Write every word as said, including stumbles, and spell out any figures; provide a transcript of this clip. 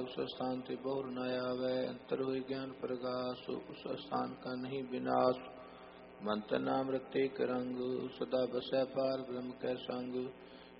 उस स्थान से बहुर न आवे, अंतर हुई ज्ञान प्रकाश, उस स्थान का नहीं विनाश। मंत्र नाम रते रंग, सदा बसै पार ब्रह्म कै संग।